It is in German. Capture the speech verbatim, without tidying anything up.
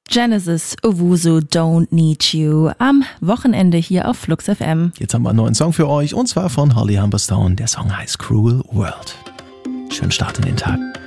Genesis, Owusu, Don't Need You am Wochenende hier auf Flux F M. Jetzt haben wir einen neuen Song für euch und zwar von Holly Humberstone. Der Song heißt Cruel World. Schönen Start in den Tag.